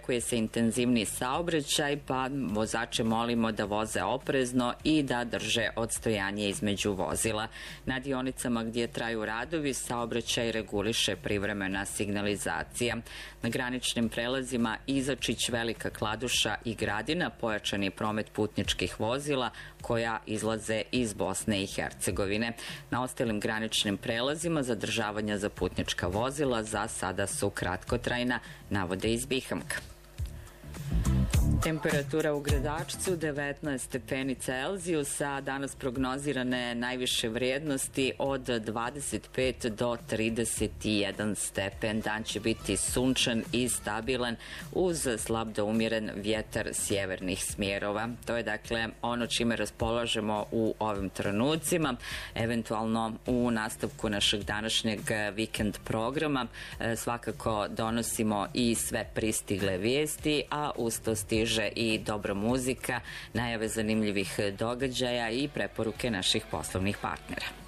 očekuje se intenzivni saobraćaj, pa vozače molimo da voze oprezno i da drže odstojanje između vozila. Na dionicama gdje traju radovi saobraćaj reguliše privremena signalizacija. Na graničnim prelazima Izačić, Velika Kladuša i Gradina pojačan je promet putničkih vozila koja izlaze iz Bosne i Hercegovine. Na ostalim graničnim prelazima zadržavanja za putnička vozila za sada su kratkotrajna, navode iz Bihamka. Temperatura u Gradačcu 19 stepeni Celzijusa, danas prognozirane najviše vrijednosti od 25 do 31 stepen. Dan će biti sunčan i stabilan uz slab do umjeren vjetar sjevernih smjerova. To je dakle ono čime raspolažemo u ovim trenucima. Eventualno u nastavku našeg današnjeg vikend programa svakako donosimo i sve pristigle vijesti, a uz to stiže i dobra muzika, najave zanimljivih događaja i preporuke naših poslovnih partnera.